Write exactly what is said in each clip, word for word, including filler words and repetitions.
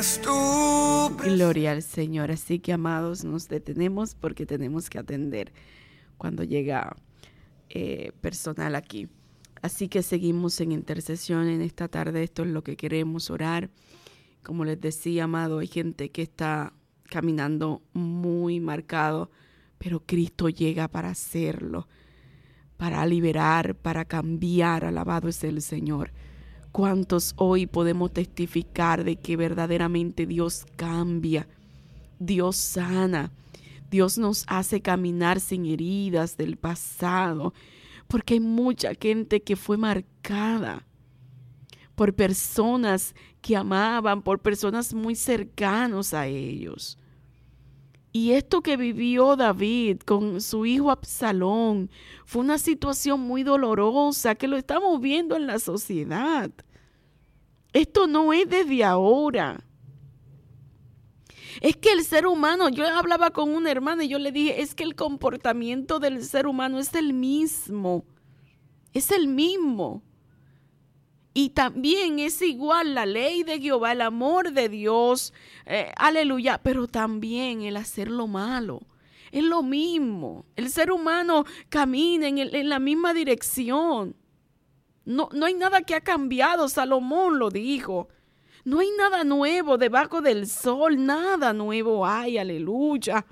es tu presencia. Gloria al Señor. Así que, amados, nos detenemos porque tenemos que atender cuando llega eh, personal aquí. Así que seguimos en intercesión en esta tarde. Esto es lo que queremos orar. Como les decía, amado, hay gente que está caminando muy marcado, pero Cristo llega para hacerlo, para liberar, para cambiar. Alabado es el Señor. ¿Cuántos hoy podemos testificar de que verdaderamente Dios cambia, Dios sana, Dios nos hace caminar sin heridas del pasado? Porque hay mucha gente que fue marcada por personas que amaban, por personas muy cercanos a ellos. Y esto que vivió David con su hijo Absalón fue una situación muy dolorosa que lo estamos viendo en la sociedad. Esto no es desde ahora. Es que el ser humano, yo hablaba con una hermana y yo le dije, es que el comportamiento del ser humano es el mismo. Es el mismo. Y también es igual la ley de Jehová, el amor de Dios, eh, aleluya, pero también el hacer lo malo. Es lo mismo. El ser humano camina en, el, en la misma dirección. No, no hay nada que ha cambiado, Salomón lo dijo. No hay nada nuevo debajo del sol, nada nuevo hay, aleluya.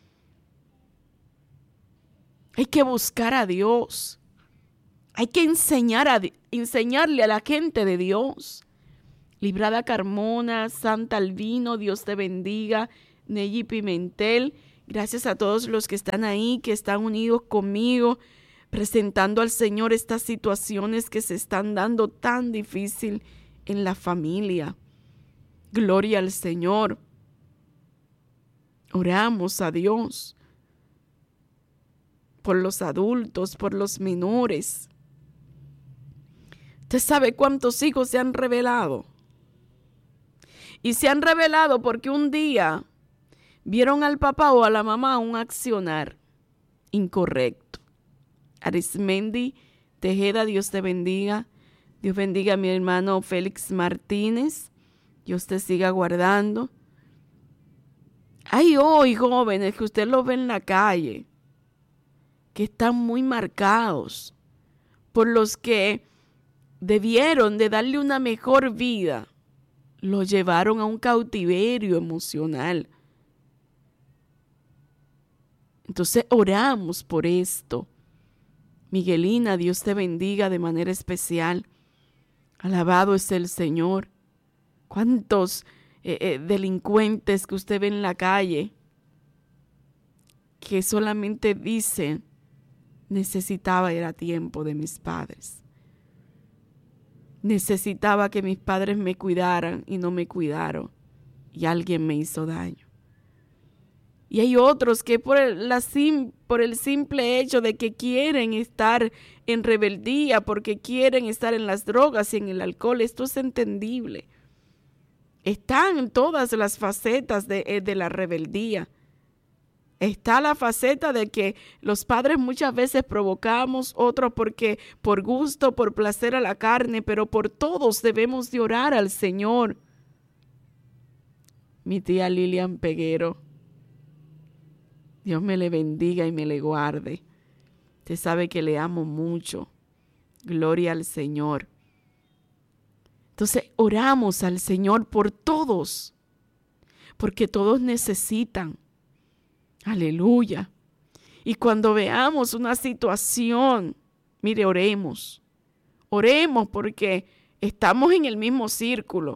Hay que buscar a Dios. Hay que enseñar a, enseñarle a la gente de Dios. Librada Carmona, Santa Albino, Dios te bendiga. Neyi Pimentel, gracias a todos los que están ahí, que están unidos conmigo, presentando al Señor estas situaciones que se están dando tan difícil en la familia. Gloria al Señor. Oramos a Dios por los adultos, por los menores. ¿Usted sabe cuántos hijos se han revelado? Y se han revelado porque un día vieron al papá o a la mamá un accionar incorrecto. Arismendi Tejeda, Dios te bendiga. Dios bendiga a mi hermano Félix Martínez. Dios te siga guardando. Hay hoy jóvenes que usted los ve en la calle, que están muy marcados por los que debieron de darle una mejor vida. Lo llevaron a un cautiverio emocional. Entonces oramos por esto. Miguelina, Dios te bendiga de manera especial. Alabado es el Señor. ¿Cuántos eh, eh, delincuentes que usted ve en la calle que solamente dicen, necesitaba era tiempo de mis padres? Necesitaba que mis padres me cuidaran y no me cuidaron y alguien me hizo daño. Y hay otros que por el, la sim, por el simple hecho de que quieren estar en rebeldía, porque quieren estar en las drogas y en el alcohol, esto es entendible. Están en todas las facetas de, de la rebeldía. Está la faceta de que los padres muchas veces provocamos, otros porque por gusto, por placer a la carne, pero por todos debemos de orar al Señor. Mi tía Lilian Peguero, Dios me le bendiga y me le guarde. Usted sabe que le amo mucho. Gloria al Señor. Entonces oramos al Señor por todos, porque todos necesitan. Aleluya. Y cuando veamos una situación, mire, oremos. Oremos porque estamos en el mismo círculo.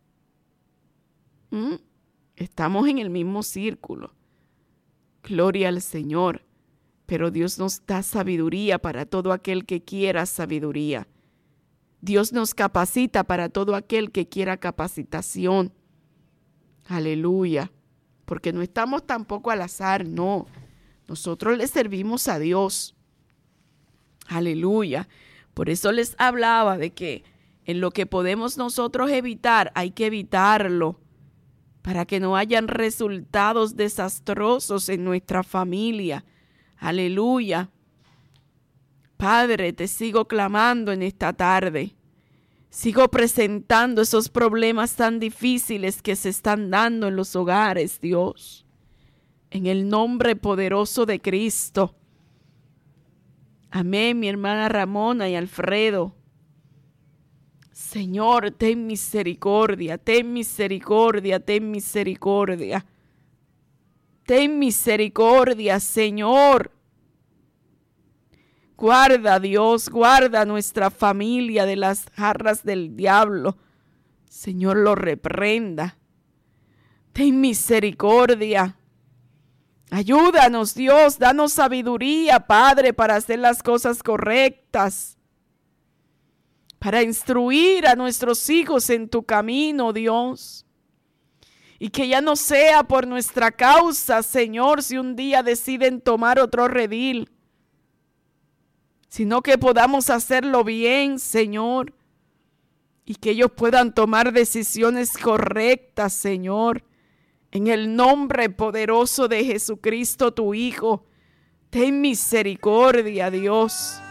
¿Mm? Estamos en el mismo círculo. Gloria al Señor. Pero Dios nos da sabiduría para todo aquel que quiera sabiduría. Dios nos capacita para todo aquel que quiera capacitación. Aleluya. Porque no estamos tampoco al azar, no. Nosotros le servimos a Dios. Aleluya. Por eso les hablaba de que en lo que podemos nosotros evitar, hay que evitarlo. Para que no hayan resultados desastrosos en nuestra familia. Aleluya. Padre, te sigo clamando en esta tarde. Sigo presentando esos problemas tan difíciles que se están dando en los hogares, Dios. En el nombre poderoso de Cristo. Amén, mi hermana Ramona y Alfredo. Señor, ten misericordia, ten misericordia, ten misericordia. Ten misericordia, Señor. Guarda, Dios, guarda nuestra familia de las garras del diablo. Señor, lo reprenda. Ten misericordia. Ayúdanos, Dios, danos sabiduría, Padre, para hacer las cosas correctas. Para instruir a nuestros hijos en tu camino, Dios. Y que ya no sea por nuestra causa, Señor, si un día deciden tomar otro redil. Sino que podamos hacerlo bien, Señor. Y que ellos puedan tomar decisiones correctas, Señor. En el nombre poderoso de Jesucristo, tu Hijo. Ten misericordia, Dios.